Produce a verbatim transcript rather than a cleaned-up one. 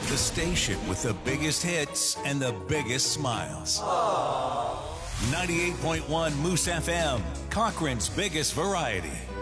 The station with the biggest hits and the biggest smiles. ninety-eight point one Moose F M, Cochrane's biggest variety.